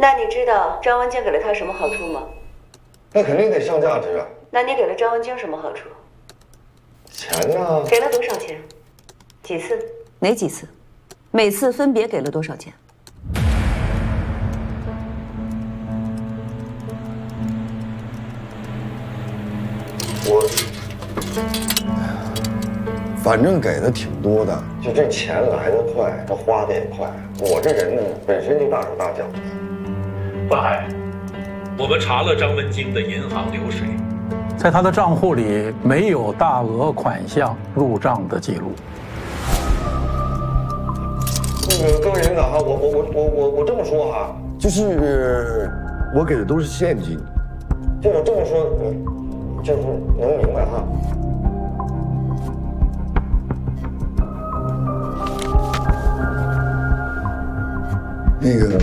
那你知道张文静给了他什么好处吗？ 那肯定得上价值啊。 那你给了张文静什么好处？ 钱呢？ 给了多少钱？几次？ 哪几次？每次分别给了多少钱？ 我反正给的挺多的，就这钱来得快，这花的也快。我这人呢，本身就大手大脚的。 万海，我们查了张文京的银行流水， 在他的账户里没有大额款项入账的记录。 那个各位领导哈，我这么说哈，就是我给的都是现金，就我这么说，你就是能明白哈。那个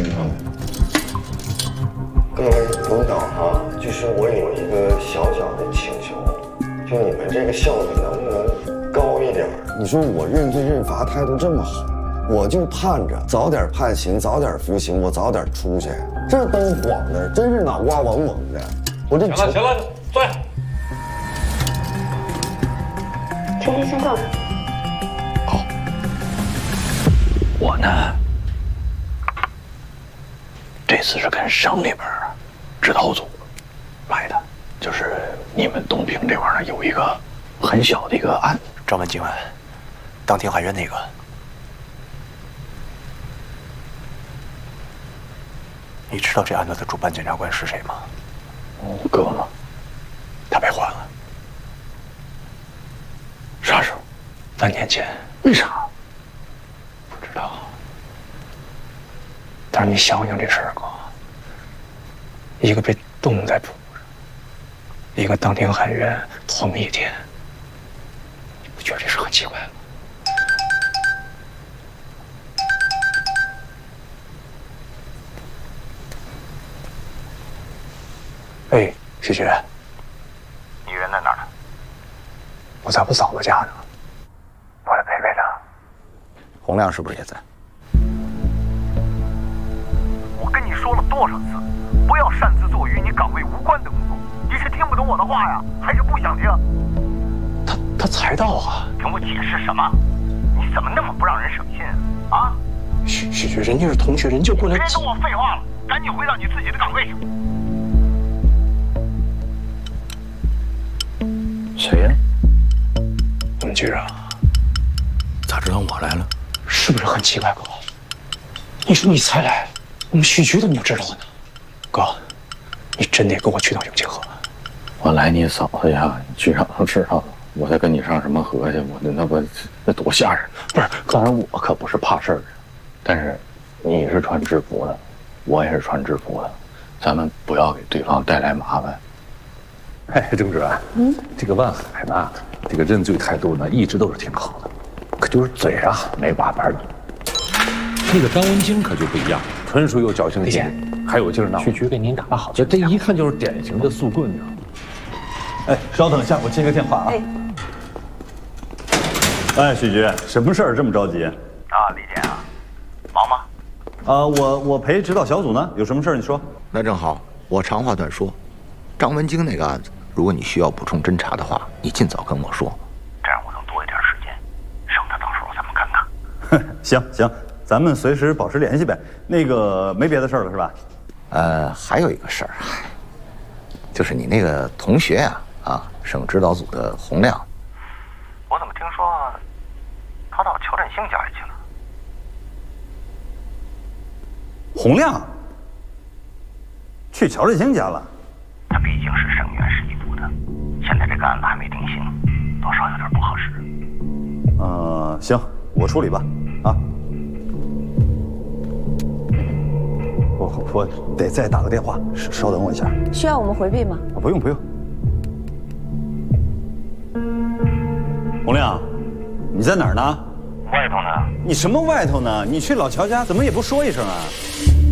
各位领导哈，就是我有一个小小的请求，就你们这个效率能不能高一点？你说我认罪认罚态度这么好，我就盼着早点判刑，早点服刑，我早点出去。这灯晃的真是脑瓜嗡嗡的。我这行了，坐下。 今天先到这。 好，我呢，这次是跟省里边指导组来的，就是你们东平这块呢有一个很小的一个案， 张文京案，当庭海苑那个。你知道这案子的主办检察官是谁吗？ 哥吗？他被换了。啥时候？3年前。为啥？不知道。但是你想想这事儿，哥，一个被冻在铺上，一个当庭海苑同一天，你不觉得这事很奇怪吗？哎，许学， 你人在哪儿呢？ 我在我嫂子家呢，我来陪陪她。 洪亮是不是也在？ 我跟你说了多少次，不要擅自做与你岗位无关的工作。你是听不懂我的话呀，还是不想听？ 他才到啊！ 跟我解释什么？你怎么那么不让人省心啊？ 许学，人家是同学，人就过来。 别跟我废话了，赶紧回到你自己的岗位上。 谁呀？文局长， 咋知道我来了？ 是不是很奇怪，哥？你说你才来，我们许局怎么就知道了呢？哥，你真得跟我去趟永庆河。 我来你嫂子家，局长都知道了，我再跟你上什么河去？那多吓人！ 不是， 当然我可不是怕事儿的，但是你是穿制服的，我也是穿制服的，咱们不要给对方带来麻烦。 哎，郑主任，这个万海呢，这个认罪态度呢，一直都是挺好的，可就是嘴啊没把门的。那个张文京可就不一样，纯属有侥幸心理，还有劲儿闹。 许局给您打了好， 这一看就是典型的宿棍，你知道吗？ 哎，稍等一下，我接个电话啊。哎，许局，什么事儿这么着急？ 啊，李健啊，忙吗？ 我陪指导小组呢，有什么事儿你说。 那正好，我长话短说，张文京那个案子，如果你需要补充侦查的话，你尽早跟我说， 这样我能多一点时间，省得到时候咱们尴尬。 行行，咱们随时保持联系呗。那个没别的事儿了是吧？ 还有一个事儿，就是你那个同学呀，省指导组的洪亮， 我怎么听说他到乔振兴家里去了？ 洪亮去乔振兴家了？ 他毕竟是省院市一部的，现在这个案子还没定性，多少有点不合适。 行，我处理吧。啊，我得再打个电话，稍等我一下。 需要我们回避吗？ 不用不用。洪亮，你在哪儿呢？ 外头呢？ 你什么外头呢？你去老乔家怎么也不说一声啊？